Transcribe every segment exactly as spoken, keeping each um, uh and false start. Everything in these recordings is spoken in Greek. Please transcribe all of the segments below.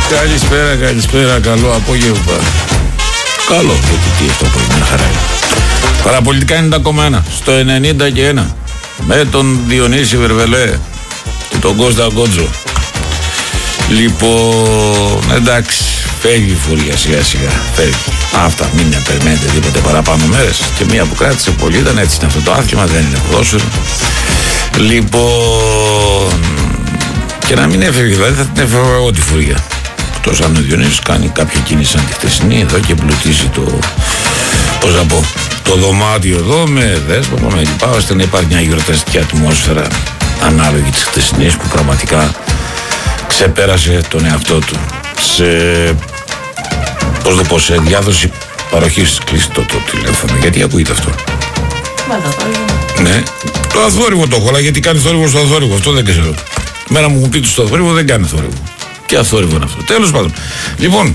Καλησπέρα, καλησπέρα, καλό απόγευμα. Καλό, γιατί τι αυτό που είναι χαρά. Παραπολιτικά ενενήντα κόμμα ένα στο ενενήντα και ένα με τον Διονύση Βερβελέ και τον Κώστα Γκότζο. Λοιπόν, εντάξει, φεύγει η φουρία σιγά σιγά, φεύγει. Αυτά, μην περιμένετε τίποτε παραπάνω μέρες. Και μία που κράτησε πολύ ήταν έτσι, είναι αυτό το άθλημα, δεν είναι ποδόσφαιρο. Λοιπόν, και να μην έφευγε, δηλαδή θα την έφευγα εγώ τη φουρία. Εκτός αν ο Διονύσης κάνει κάποια κίνηση σαν τη χτεσινή εδώ και εμπλουτίζει το, πώς να πω, το δωμάτιο εδώ με δέσπομα, με λοιπά, ώστε να υπάρχει μια γιορταστική ατμόσφαιρα ανάλογη της χτεσινής που πραγματικά ξεπέρασε τον εαυτό του σε, πώς το πω, σε διάδοση παροχής. Κλείσει το, το τηλέφωνο, γιατί ακούγεται αυτό. Ναι, το αθόρυβο το έχω, αλλά γιατί κάνει θόρυβο στο αθόρυβο, αυτό δεν ξέρω. Μέρα μου έχουν πει του στο αθόρυβο, δεν κάνει θόρυβο. Τι αθόρυβο είναι αυτό. Τέλος πάντων. Λοιπόν,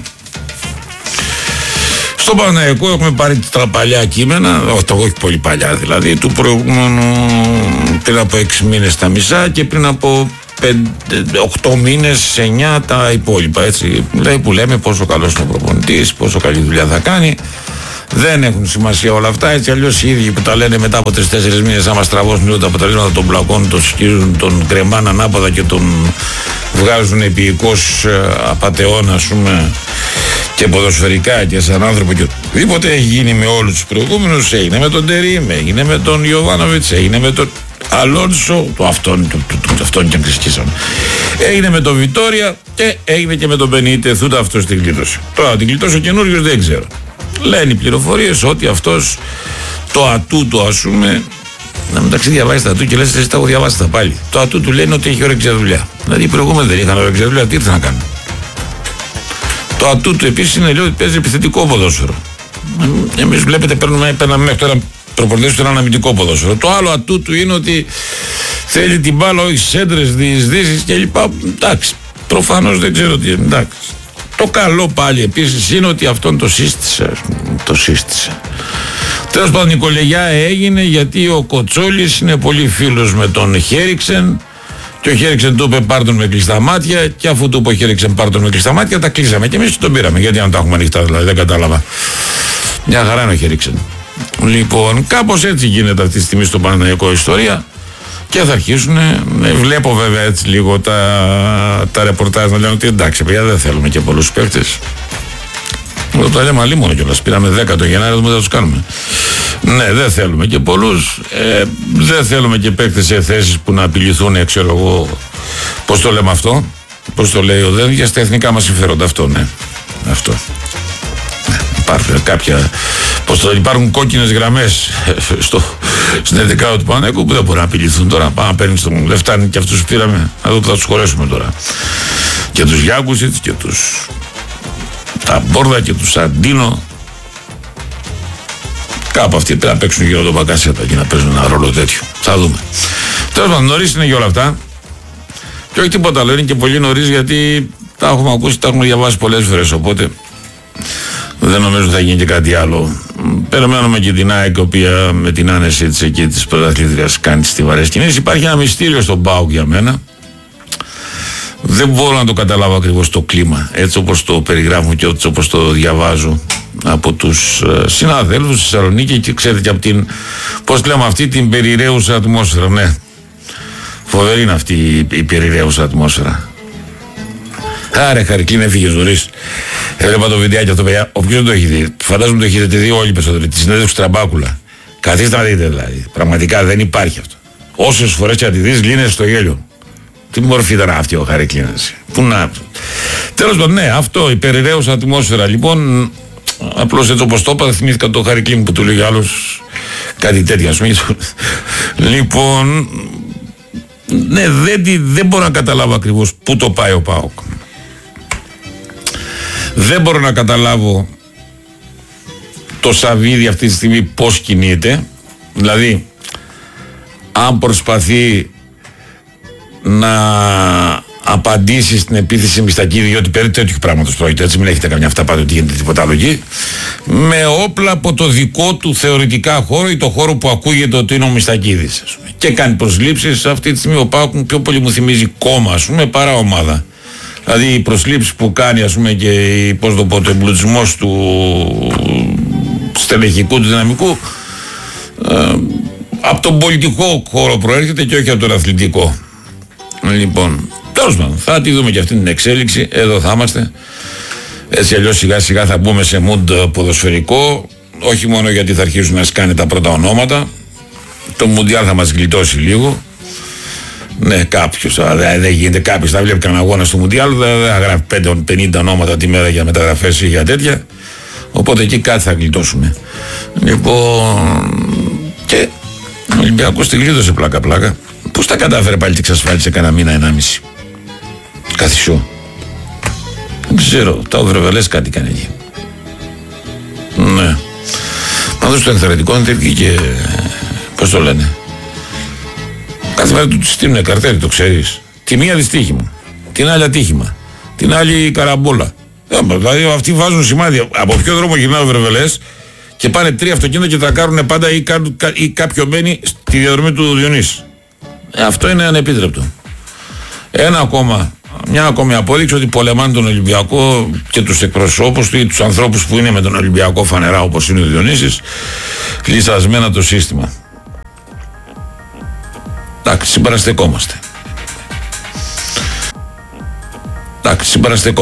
στο Παναθηναϊκό έχουμε πάρει τα παλιά κείμενα, όχι πολύ παλιά δηλαδή, του προηγούμενου πριν από έξι μήνες τα μισά και πριν από οκτώ μήνες, εννιά τα υπόλοιπα. Έτσι, λέει που λέμε πόσο καλός είναι ο προπονητής, πόσο καλή δουλειά θα κάνει. Δεν έχουν σημασία όλα αυτά. Έτσι αλλιώς οι ίδιοι που τα λένε μετά από τρεις-τέσσερις μήνες, άμα στραβώσουν λίγο τα αποτελέσματα των πλακών, τον σκίζουν, τον κρεμάνε ανάποδα και τον βγάζουν επίοικος απατεών, ας πούμε, και ποδοσφαιρικά και σαν άνθρωπο και οτιδήποτε. Έχει γίνει με όλους τους προηγούμενους. Έγινε με τον Τερίμ, έγινε με τον Ιωβάνοβιτς, έγινε με τον Αλόνσο, το αυτόν, το, το, το, το αυτόν και ξεσκίσαμε. Έγινε με τον Βιτόρια και έγινε και με τον Μπενίτεθ, ούτε αυτός την κλείτωσε. Τώρα την κλείτωσε ο καινούριος δεν ξέρω. Λένε οι πληροφορίες ότι αυτός το ατού του, ας πούμε, να μεταξύ διαβάζει τα ατού και λες εσύ τα έχω διαβάσει τα πάλι. Το ατού του λένε ότι έχει όρεξη για δουλειά. Δηλαδή οι προηγούμενοι δεν είχαν όρεξη για δουλειά, τι ήρθαν να κάνουν. Το ατού του επίσης είναι, λέει, ότι παίζει επιθετικό ποδόσφαιρο. Εμείς βλέπετε παίρνουμε, παίρναμε μέχρι τώρα προπονητές του ένα αναμυντικό ποδόσφαιρο. Το άλλο ατού του είναι ότι θέλει την μπάλα, όχι σέντρες, διεισδύσεις κλπ. Εντάξει, προφανώς δεν ξέρω τι, εντάξει. Το καλό πάλι επίσης είναι ότι αυτόν το σύστησε, το σύστησε. Τέλος πάντων η κολεγιά έγινε γιατί ο Κοτσόλης είναι πολύ φίλος με τον Χέριξεν και ο Χέριξεν του είπε πάρ' τον με κλειστά μάτια και αφού του είπε ο Χέριξεν πάρ' τον με κλειστά μάτια τα κλείσαμε και εμείς τον πήραμε. Γιατί αν τα έχουμε ανοιχτά δηλαδή, δεν κατάλαβα. Μια χαρά είναι ο Χέριξεν. Λοιπόν, κάπως έτσι γίνεται αυτή τη στιγμή στο Παναθηναϊκό ιστορία. Και θα αρχίσουν, βλέπω βέβαια έτσι λίγο τα, τα ρεπορτάζ να λένε ότι εντάξει παιδιά δεν θέλουμε και πολλούς παίκτες. Εδώ το λέμε αλλήμον κιόλας, πήραμε δέκα το Γενάρη, δεν θα τους κάνουμε. Ναι, δεν θέλουμε και πολλούς, ε, δεν θέλουμε και παίκτες σε θέσεις που να απειληθούν, ξέρω εγώ, πώς το λέμε αυτό, πώς το λέει ο Δέν, για στα εθνικά μας συμφέροντα, αυτό ναι, αυτό. Υπάρχουν κάποια, πως το, υπάρχουν κόκκινες γραμμές στο, στην ενδεκάδα του Παναθηναϊκού που δεν μπορούν να απειληθούν τώρα. Πάμε να παίρνει τον. Δεν φτάνει και αυτούς που πήραμε. Να δω που θα τους χωρέσουμε τώρα. Και τους Γιάκουσιτς και τους τα Μπόρδα και τους Αντίνο. Κάπου αυτοί πρέπει να παίξουν γύρω τον Μπακασέτα και να παίζουν ένα ρόλο τέτοιο. Θα δούμε. Τέλος πάντων, νωρίς είναι για όλα αυτά. Και όχι τίποτα άλλο. Είναι και πολύ νωρίς γιατί τα έχουμε ακούσει, τα έχουμε διαβάσει πολλές φορές. Οπότε δεν νομίζω θα γίνει και κάτι άλλο. Περιμένουμε και την ΑΕΚ, η οποία με την άνεση της εκεί της πρωταθλήτριας κάνει τις στιβαρές κινήσεις. Υπάρχει ένα μυστήριο στον ΠΑΟΚ για μένα. Δεν μπορώ να το καταλάβω ακριβώς το κλίμα, έτσι όπως το περιγράφω και έτσι όπως το διαβάζω από τους uh, συναδέλφους στη Θεσσαλονίκη και ξέρετε και από την, πώς λέμε, αυτή την περιραίουσα ατμόσφαιρα. Ναι, φοβερή είναι αυτή η, η περιραίουσα ατμόσφαιρα. Άρε Χαρικλίν, έφυγε νωρίς. Έβλεπα το βιντεάκι αυτό, παιδιά. Όποιος δεν το έχει δει, φαντάζομαι το έχετε δει όλοι περισσότεροι. Τη συνέντευξη Τραμπάκουλα. Καθίστε να δείτε δηλαδή. Πραγματικά δεν υπάρχει αυτό. Όσες φορές και να τη δεις, λύνεσαι στο γέλιο. Τι μορφή ήταν αυτή ο Χαρικλίν. Πού να. Τέλος πάντων, ναι, αυτό, η περιραίουσα ατμόσφαιρα. Λοιπόν, απλώς έτσι όπως το είπα, θυμήθηκα το Χαρικλίν που του λέει άλλος κάτι τέτοιο, ας πούμε. Λοιπόν, ναι, δεν, δεν μπορώ να καταλάβω ακριβώς πού το πάει ο ΠΑΟΚ. Δεν μπορώ να καταλάβω το Σαββίδι αυτή τη στιγμή πώς κινείται. Δηλαδή, αν προσπαθεί να απαντήσει στην επίθεση Μιστακίδη, διότι περί τέτοιου πράγματος πρόκειται, έτσι, μην έχετε καμιά αυταπάτη ότι γίνεται τίποτα άλλο εκεί, με όπλα από το δικό του θεωρητικά χώρο ή το χώρο που ακούγεται ότι είναι ο Μιστακίδης, ας πούμε. Και κάνει προσλήψεις. Αυτή τη στιγμή ο ΠΑΟΚ πιο πολύ μου θυμίζει κόμμα, ας πούμε, παρά ομάδα. Δηλαδή οι προσλήψεις που κάνει, ας πούμε, και πώς το πω, το εμπλουτισμός του στελεχικού του δυναμικού ε, από τον πολιτικό χώρο προέρχεται και όχι από τον αθλητικό. Λοιπόν, τέλος πάντων, θα τη δούμε και αυτή την εξέλιξη. Εδώ θα είμαστε. Έτσι αλλιώς σιγά σιγά θα μπούμε σε mood ποδοσφαιρικό. Όχι μόνο γιατί θα αρχίσουν να σκάνε τα πρώτα ονόματα. Το Μουντιάλ θα μας γλιτώσει λίγο. Ναι, κάποιος. Δεν γίνεται κάποιος. Θα βλέπει κανένα αγώνα στο Μουντιάλ. Δεν θα γράφει πενήντα ονόματα τη μέρα για μεταγραφές ή για τέτοια. Οπότε εκεί κάτι θα γλιτώσουμε. Λοιπόν. Και ο Ολυμπιακός τη γλίτωσε πλάκα-πλάκα. Πώς τα κατάφερε πάλι και εξασφάλισε κανένα μήνα, ενάμιση. Καθισό. Δεν ξέρω. Τα οδρεβελές κάτι κάνει εκεί. Ναι. Να δώσει το ενθαρρυντικό και. Πώς το λένε. Κάθε μέρα του στείλουνε καρτέρι, το ξέρεις. Τη μία δυστύχημα. Την άλλη ατύχημα. Την άλλη καραμπόλα. Δηλαδή αυτοί βάζουν σημάδια. Από ποιο δρόμο γυρνάνε ο Βρεβελές και πάνε τρία αυτοκίνητα και τρακάρουν πάντα ή, κα, ή κάποιο μένει στη διαδρομή του Διονύση. Ε, αυτό είναι ανεπίτρεπτο. Ένα ακόμα, μια ακόμη απόδειξη ότι πολεμάνε τον Ολυμπιακό και τους εκπροσώπους του ή τους ανθρώπους που είναι με τον Ολυμπιακό φανερά, όπως είναι ο Διονύσης, λυσασμένα το σύστημα. Εντάξει, συμπαραστεκόμαστε. Εντάξει, συμπαραστεκόμαστε.